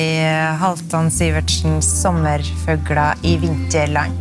Halvdan Sivertsens sommerføgler I vinterland.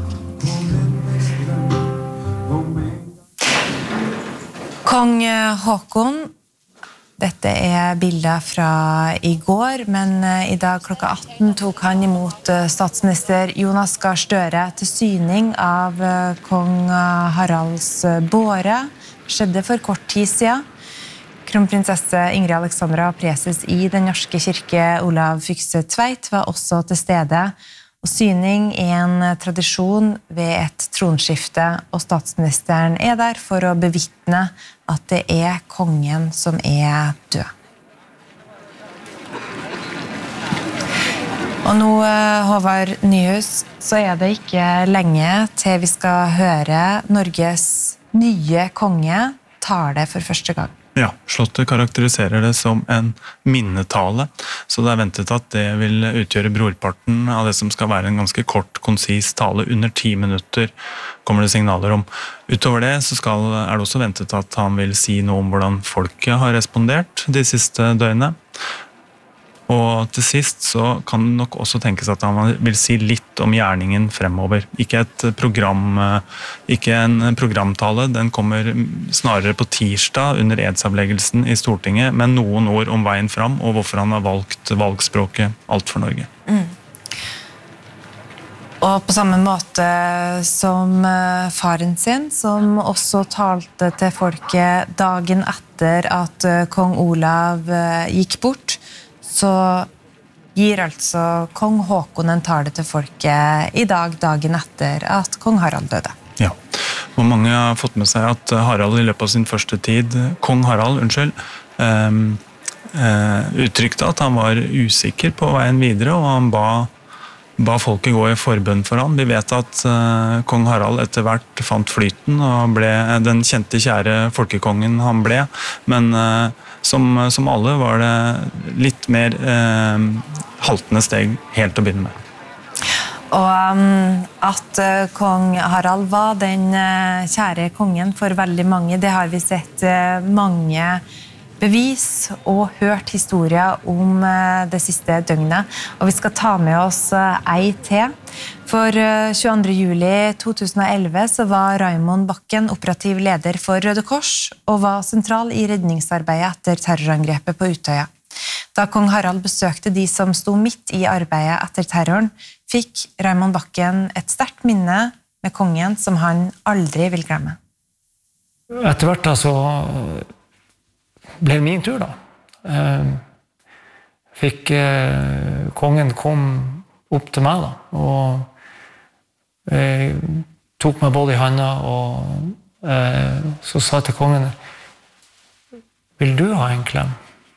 Kong Håkon, dette bilder fra I går, men I dag klokka 18 tok han imot statsminister Jonas Gahr Støre til syning av kong Haralds båre. Skjedde for kort tid siden. Kronprinsesse Ingrid Alexandra preses I Den norske kirke Olav Fykse Tveit var også til stede, og syning en tradisjon ved et tronskifte, og statsministeren der for å bevittne at det kongen som død. Og nå, Håvard Nyhus, så det ikke lenge til vi skal høre Norges nye konge tale for første gang. Ja, slottet karakteriserer det som en minnetale, så det ventet at det vil utgjøre brorparten av det som skal være en ganske kort, konsis tale under 10 minutter, kommer det signaler om. Utover det så det også ventet at han vil si noe om hvordan folket har respondert de siste døgnene. Og til sist så kan det nok også tenkes at han vil si litt om gjerningen fremover. Ikke en programtale, den kommer snarere på tirsdag under edsavleggelsen I Stortinget, men noen ord om veien fram og hvorfor han har valgt valgspråket Alt for Norge. Og på samme måte som faren sin, som også talte til folket dagen etter at kong Olav gikk bort, så gir altså kong Håkon en tale til folket I dag, dagen etter at kong Harald døde. Ja, og mange har fått med seg at Harald I løpet av sin første tid, kong Harald, uttrykte at han var usikker på veien videre, og han ba folket gå I forbønn for han. Vi vet at kong Harald etter hvert fant flyten og ble den kjente, kjære folkekongen han ble, men som alle var det litt mer haltende steg helt å begynne med. Og at kong Harald var den kjære kongen for veldig mange, det har vi sett mange bevis og hørt historier om det siste døgnet. Og vi skal ta med oss ei til. For 22. juli 2011 så var Raymond Bakken operativ leder for Røde Kors og var sentral I redningsarbeidet etter terrorangrepet på Utøya. Da kong Harald besøkte de som sto midt I arbeidet etter terroren, fikk Raymond Bakken et sterkt minne med kongen som han aldri vil glemme. Etter hvert da så ble min tur da. Kongen kom opp til meg da, og tok meg både I handa, og så sa jeg til kongen, vil du ha en klem?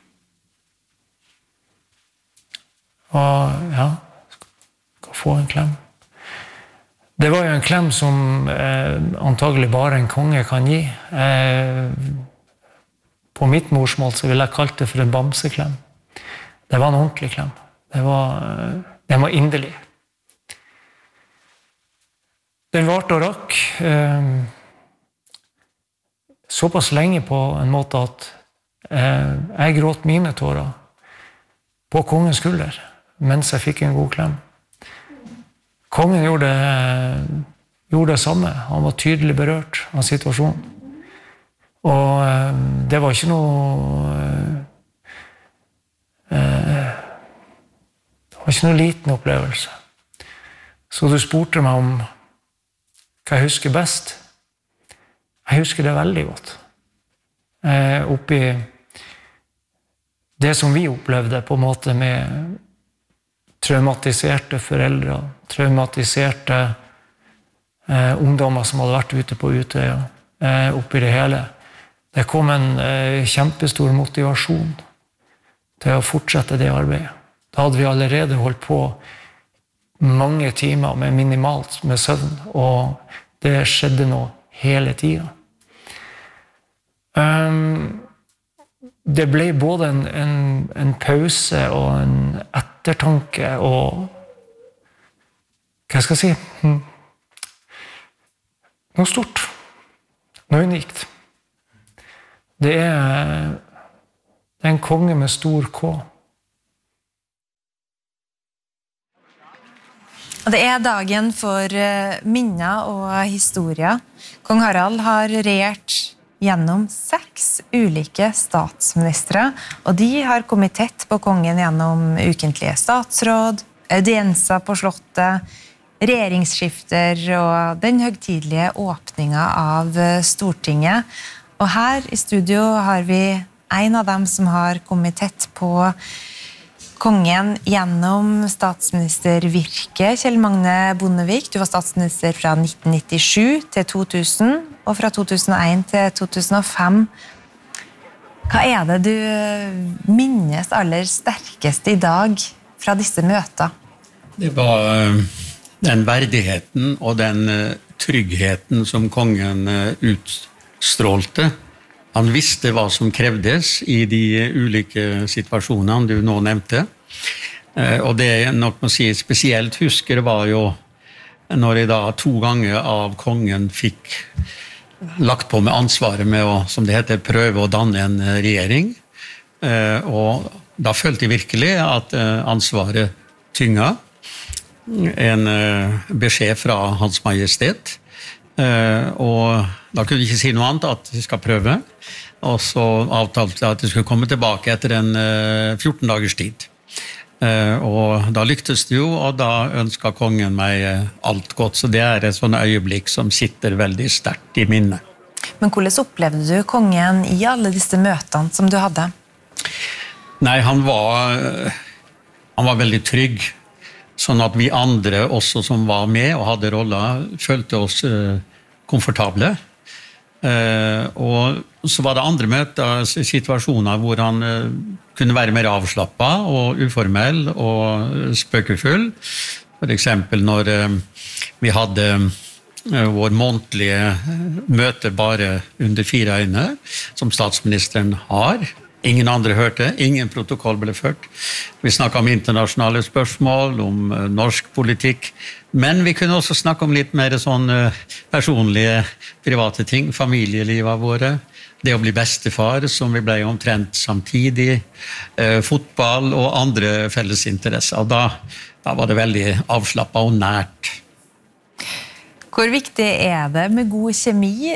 Og ja, skal få en klem. Det var jo en klem som antagelig bare en konge kan gi. På mitt morsmål så ville jeg kalt det for en bamseklem. Det var en ordentlig klem. Den var inderlig. Den varte og rakk såpass lenge på en måte at jeg gråt mine tårer på kongens skulder mens jeg fikk en god klem. Kongen gjorde det samme. Han var tydelig berørt av situasjonen. Og det var ikke noe liten opplevelse. Så du spurte meg om hva jeg husker best. Jeg husker det veldig godt. Oppi det som vi opplevde på en måte med traumatiserte foreldre, traumatiserte ungdommer som hadde vært ute på Utøya, oppi det hele. Det kom en kjempestor motivasjon til å fortsette det arbeidet. Da hadde vi allerede holdt på mange timer med minimalt med søvn, og det skjedde nå hele tiden. Det ble både en pause og en ettertanke, og hva skal jeg si? Noe stort, noe unikt. Det en konge med stor K. Og det dagen for minner og historier. Kong Harald har regjert gjennom 6 ulike statsministre, og de har kommet tett på kongen gjennom ukentlige statsråd, audienser på slottet, regjeringsskifter og den høgtidlige åpningen av Stortinget. Og her i studio har vi en av dem som har kommet tett på kongen gjennom statsministervirke, Kjell Magne Bondevik. Du var statsminister fra 1997 til 2000, og fra 2001 til 2005. Hva det du minnes aller sterkest i dag fra disse møter? Det var den verdigheten og den tryggheten som kongen utstrålte. Han visste hva som krevdes i de ulike situasjonene du nå nevnte. Og det jeg nok må si spesielt husker var jo når jeg da 2 ganger av kongen fikk lagt på med ansvaret med å, som det heter, prøve å danne en regjering. Og da følte jeg virkelig at ansvaret tynga. En beskjed fra Hans Majestet. Og da kunne vi ikke si noe annet at vi skal prøve. Og så avtalte jeg at jeg skulle komme tilbake etter en 14 dagers tid. Og da lyktes det jo, og da ønsket kongen meg alt godt. Så det et sånn øyeblikk som sitter veldig sterkt i minnet. Men hvordan opplevde du kongen i alle disse møtene som du hadde? Nei, han var veldig trygg. Sånn at vi andre også som var med og hadde roller, følte oss komfortable. Og så var det andre møter, situasjoner hvor han kunne være mer avslappet og uformell og spøkefull. For eksempel når vi hadde vår månedlige møte bare under 4 øyne, som statsministeren har. Ingen andre hørte, ingen protokoll ble ført. Vi snakket om internasjonale spørsmål, om norsk politikk, men vi kunne også snakke om litt mer sånn personlige, private ting, familielivet våre, det å bli bestefar, som vi ble omtrent samtidig, fotball og andre fellesinteresser. Og da var det veldig avslappet og nært. Hvor viktig det med god kjemi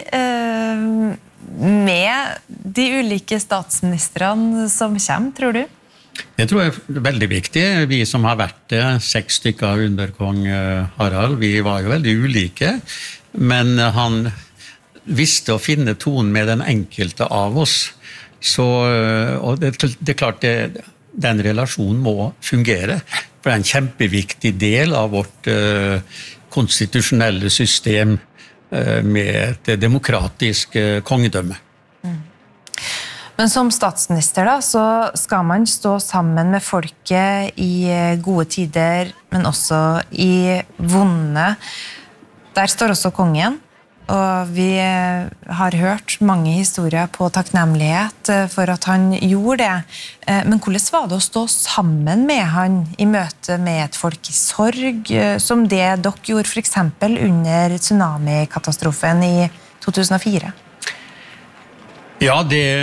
med de ulike statsministrene som kommer, tror du? Det tror jeg veldig viktig. Vi som har vært 6 stykker under kong Harald, vi var jo veldig ulike, men han visste å finne tonen med den enkelte av oss. Så, og det klart den relasjonen må fungere, for det en kjempeviktig del av vårt konstitusjonelle system med et demokratisk kongedømme. Men som statsminister da, så skal man stå sammen med folket i gode tider, men også i vonde. Der står også kongen, og vi har hørt mange historier på takknemlighet for at han gjorde det. Men hvordan var det å stå sammen med han i møte med et folk i sorg, som det dere gjorde for eksempel under tsunamikatastrofen i 2004? Ja,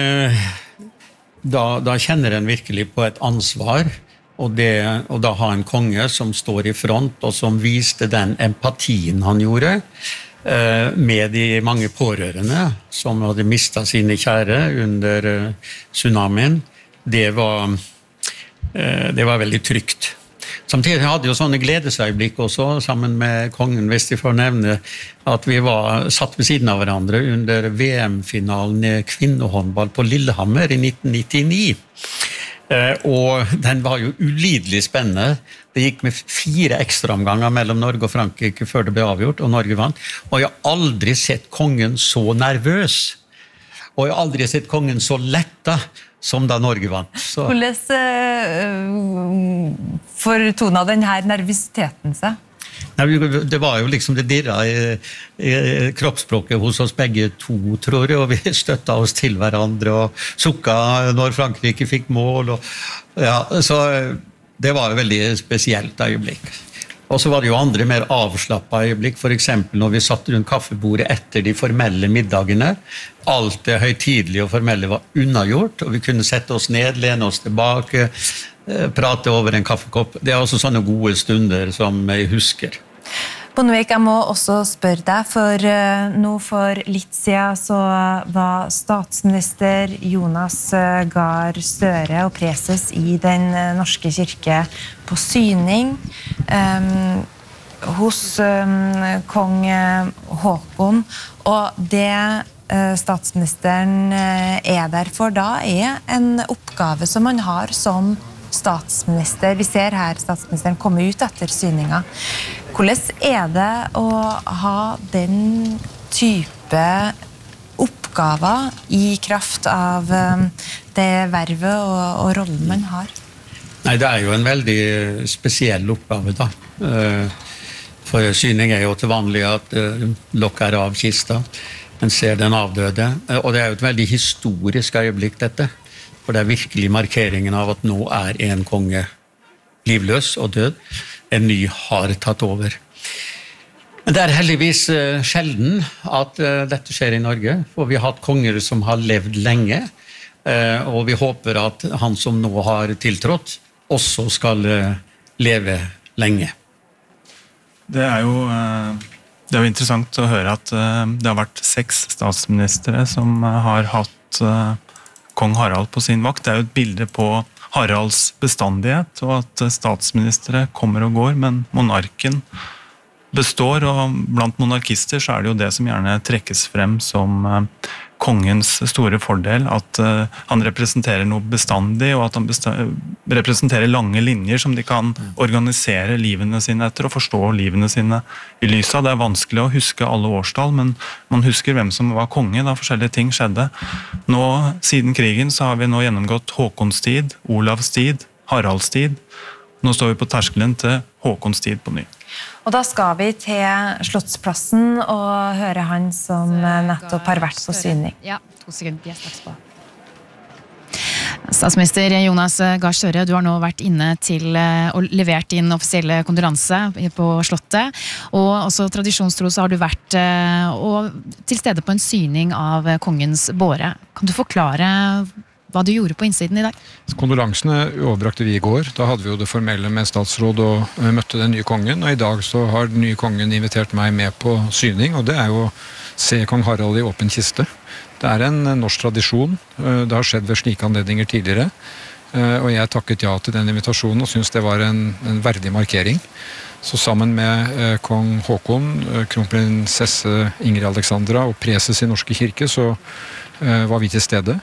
da kjenner en virkelig på et ansvar, og da ha en konge som står i front, og som viste den empatien han gjorde, med de mange pårørende som hadde mistet sine kjære under tsunamien. Det var veldig trygt. Samtidig hadde jo sånne gledesøyeblikk også, sammen med kongen, hvis jeg får nevne, at vi satt ved siden av hverandre under VM-finalen i kvinnehåndball på Lillehammer i 1999. Og den var jo ulidelig spennende. Det gikk med 4 ekstraomganger mellom Norge og Frankrike før det ble avgjort, og Norge vant. Og jeg har aldri sett kongen så nervøs. Og jeg har aldri sett kongen så letta som da Norge vant. Så. Hvordan fortonet denne nervøsiteten seg? Det var jo liksom det dirret i kroppsspråket hos oss begge to, tror jeg, og vi støttet oss til hverandre og sukket når Frankrike fikk mål. Så det var jo veldig spesielt øyeblikk. Og så var det jo andre mer avslappede øyeblikk, for eksempel når vi satt rundt kaffebordet etter de formelle middagene. Alt det høytidelige og formelle var unnagjort, og vi kunne sette oss ned, lene oss tilbake, prate over en kaffekopp. Det også sånne gode stunder som jeg husker. Bondevik, jeg må også spørre deg, for nå for litt siden så var statsminister Jonas Gahr Støre og preses i Den norske kirke på syning hos kong Håkon, og det statsministeren der for da en oppgave som man har som statsminister. Vi ser her statsministeren komme ut etter syninga. Hvordan det å ha den type oppgaver i kraft av det vervet og rollen man har? Nei, det jo en veldig spesiell oppgave da. For syning jo til vanlig at lokket av kista, men ser den avdøde. Og det jo et veldig historisk øyeblikk dette. For det virkelig markeringen av at nå en konge livløs og død. En ny har tatt over. Men det heldigvis sjelden at dette skjer i Norge, for vi har hatt konger som har levd lenge, og vi håper at han som nå har tiltrådt, også skal leve lenge. Det jo interessant å høre at det har vært 6 statsministre som har hatt kong Harald på sin vakt. Det jo et bilde på Haralds bestandighet, og at statsministre kommer og går, men monarken består, og blant monarkister så det jo det som gjerne trekkes frem som kongens store fordel, at han representerer noe bestandig, og at han representerer lange linjer som de kan organisere livene sine etter, og forstå livene sine i lyset av. Det vanskelig å huske alle årstall, men man husker hvem som var konge da forskjellige ting skjedde. Nå, siden krigen, så har vi nå gjennomgått Håkons tid, Olavs tid, Haralds tid. Nå står vi på terskelen til Håkons tid på ny. Og da skal vi til Slottsplassen og høre han som nettopp har vært på syning. Ja, 2 sekunder, jeg straks på. Statsminister Jonas Gahr Støre, du har nå vært inne til og levert din offisielle kondolanse på Slottet, og også tradisjonstro så har du vært til stede på en syning av kongens båre. Kan du forklare hva du gjorde på innsiden i dag? Kondolansene overbrakte vi i går. Da hadde vi jo det formelle med statsråd og møtte den nye kongen, og i dag så har den nye kongen invitert meg med på syning, og det jo å se kong Harald i åpen kiste. Det en norsk tradisjon. Det har skjedd ved slike anledninger tidligere, og jeg takket ja til den invitasjonen og synes det var en verdig markering. Så sammen med kong Håkon, kronprinsesse Ingrid Alexandra og preses i Norske kirke, så var vi til stede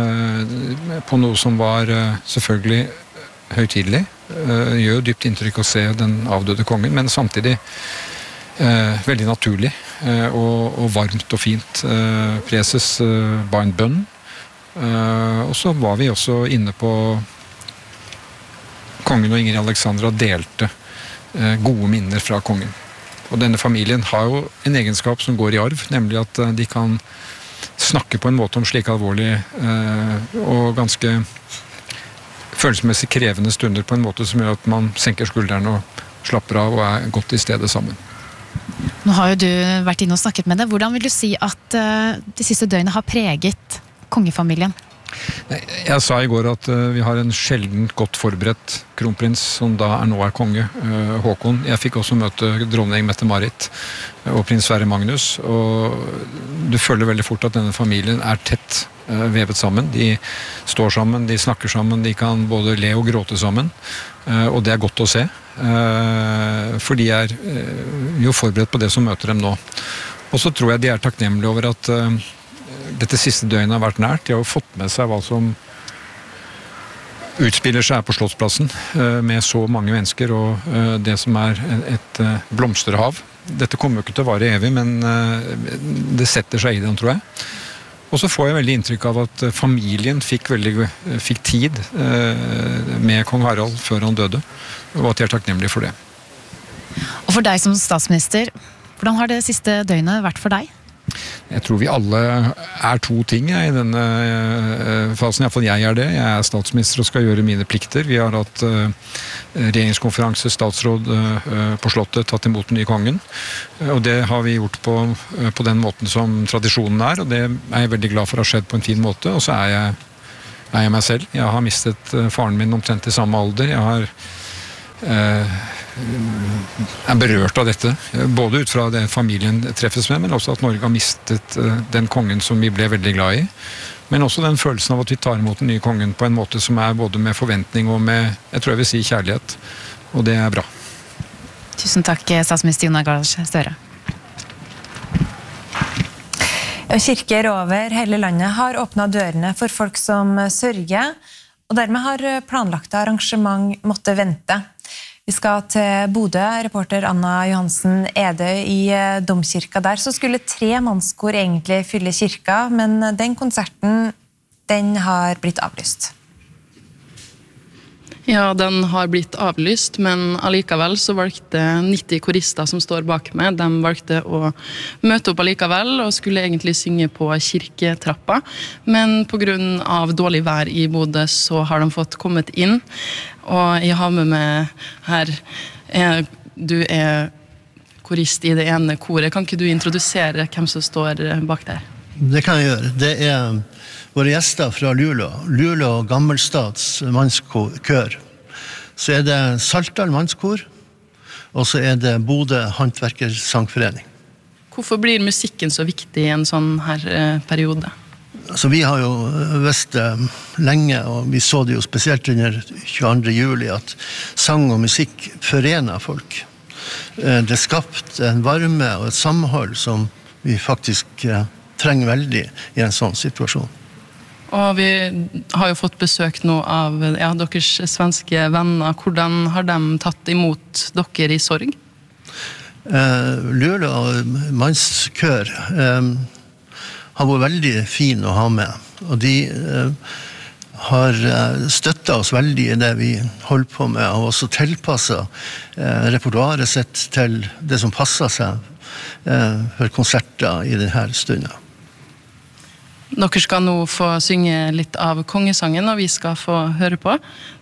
på noe som var selvfølgelig høytidelig. Det gjør jo dypt inntrykk å se den avdøde kongen, men samtidig veldig naturlig og varmt og fint. Preses ba en bønn, og så var vi også inne på kongen og Ingrid Alexandra delte gode minner fra kongen. Og denne familien har jo en egenskap som går i arv, nemlig at de kan snakke på en måte om slike alvorlige og ganske følelsesmessig krevende stunder på en måte som gjør at man senker skuldrene og slapper av og godt i stedet sammen. Nå har jo du vært inne og snakket med det. Hvordan vil du si at de siste døgnet har preget kongefamilien? Jeg sa i går at vi har en sjeldent godt forberedt kronprins som da nå konge, Håkon. Jeg fikk også møte dronning Mette-Marit og prins Sverre Magnus, og du føler veldig fort at denne familien tett vevet sammen. De står sammen, de snakker sammen, de kan både le og gråte sammen, og det godt å se, for de jo forberedt på det som møter dem nå. Og så tror jeg de takknemlige over at dette siste døgnet har vært nært. De har jo fått med seg hva som utspiller seg på Slottsplassen med så mange mennesker og det som et blomsterhav. Dette kommer jo ikke til å vare evig, men det setter seg i den, tror jeg. Og så får jeg veldig inntrykk av at familien fikk tid med kong Harald før han døde, og at de takknemlige for det. Og for deg som statsminister, hvordan har det siste døgnet vært for deg? Jeg tror vi alle 2 ting i denne fasen, i hvert fall jeg det. Jeg statsminister og skal gjøre mine plikter. Vi har hatt regjeringskonferanse, statsråd på Slottet, tatt imot den nye kongen. Og det har vi gjort på den måten som tradisjonen og det jeg veldig glad for å ha skjedd på en fin måte. Og så jeg er jeg meg selv. Jeg har mistet faren min omtrent i samme alder. Jeg har er berørt av dette, både ut fra det familien treffes med, men også at Norge har mistet den kongen som vi ble veldig glad i, men også den følelsen av at vi tar imot den nye kongen på en måte som er både med forventning og med, jeg tror jeg vil si, kjærlighet, og det er bra. Tusen takk, statsminister Jonas Gahr Støre. Kirker over hele landet har åpnet dørene for folk som sørger, og dermed har planlagte arrangement måtte vente. Vi skal til Bodø, reporter Anna Johansen Edøy i Domkirka der. Så skulle 3 mannskor egentlig fylle kirka, men den konserten, den har blitt avlyst. Ja, den har blitt avlyst, men allikevel så valgte 90 korister som står bak meg, de valgte å møte opp allikevel og skulle egentlig synge på kirketrappa, men på grunn av dårlig vær i Bodø så har de fått kommet inn, og jeg har med meg her, du er korist i det ene koret, kan ikke du introdusere hvem som står bak der? Det kan jeg gjøre, det er våre gjester fra Luleå Gammelstads mannskør. Så er det Saltdal mannskor, og så er det Bodø Håndverkersangforening. Hvorfor blir musikken så viktig i en sånn her periode? Altså, vi har jo visst lenge, og vi så det jo spesielt under 22. juli, at sang og musikk forener folk. Det er skapt en varme og et samhold som vi faktisk trenger veldig i en sånn situasjon. Og vi har jo fått besøk nå av deres svenske venner. Hvordan har de tatt imot dere i sorg? Luleå mannskør har vært veldig fin å ha med. Og de har støttet oss veldig i det vi holder på med, og også tilpasset repertoaret sitt til det som passer seg for konserter i denne stunden. Dere skal nå få synge litt av kongesangen, og vi skal få høre på.